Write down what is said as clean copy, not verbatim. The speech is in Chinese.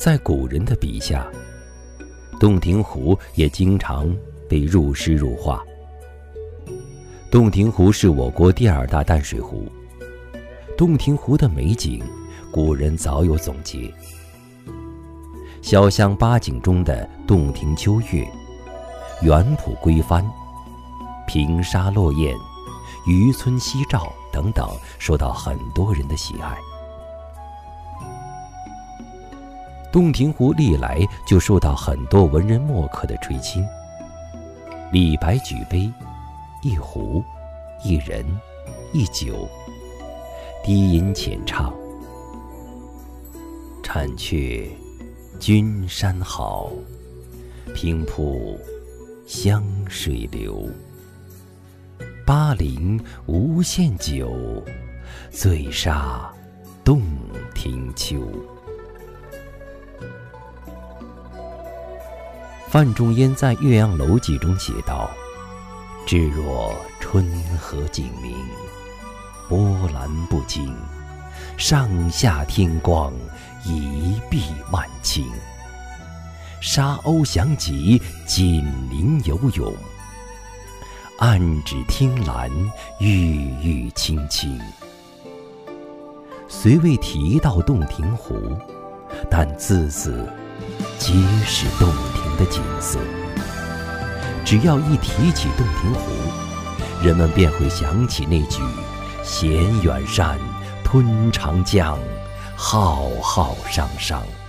在古人的笔下，洞庭湖也经常被入诗入画。洞庭湖是我国第2大淡水湖，洞庭湖的美景，古人早有总结。潇湘8景中的洞庭秋月、园圃归帆、平沙落雁、渔村夕照等等，受到很多人的喜爱。洞庭湖历来就受到很多文人墨客的垂青。李白举杯，一壶，一人，一酒，低吟浅唱：婵却君山好，平铺湘水流。巴陵无限酒，醉杀洞庭秋。范仲淹在《岳阳楼记》中写道：至若春和景明，波澜不惊，上下天光，一碧万顷。沙鸥翔集，锦鳞游泳，岸芷汀兰，郁郁青青。虽未提到洞庭湖，但字字皆是洞庭的景色。只要一提起洞庭湖，人们便会想起那句衔远山吞长江，浩浩汤汤。